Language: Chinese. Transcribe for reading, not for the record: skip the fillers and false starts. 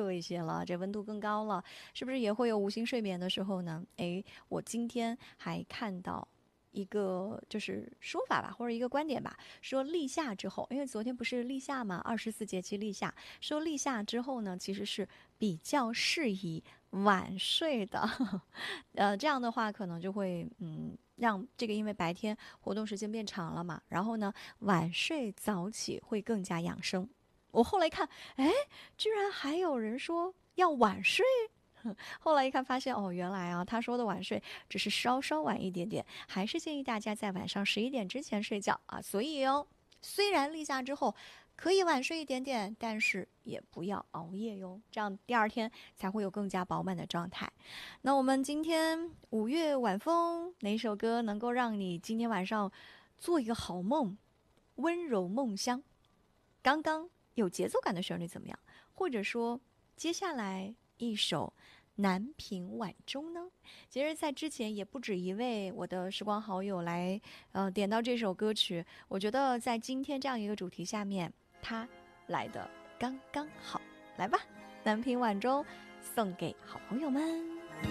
热一些了，这温度更高了，是不是也会有无心睡眠的时候呢？诶，我今天还看到一个就是说法吧，或者一个观点吧，说立夏之后，因为昨天不是立夏嘛，24节气立夏，说立夏之后呢，其实是比较适宜晚睡的，这样的话可能就会让这个因为白天活动时间变长了嘛，然后呢晚睡早起会更加养生。我后来看，哎，居然还有人说要晚睡。后来一看，发现哦，原来啊，他说的晚睡只是稍稍晚一点点，还是建议大家在晚上11点之前睡觉啊。所以哦，虽然立夏之后可以晚睡一点点，但是也不要熬夜哟，这样第二天才会有更加饱满的状态。那我们今天5月晚风，哪首歌能够让你今天晚上做一个好梦，温柔梦乡？刚刚有节奏感的旋律怎么样？或者说，接下来一首南屏晚钟呢？其实，在之前也不止一位我的时光好友来点到这首歌曲。我觉得在今天这样一个主题下面，它来的刚刚好。来吧，南屏晚钟送给好朋友们。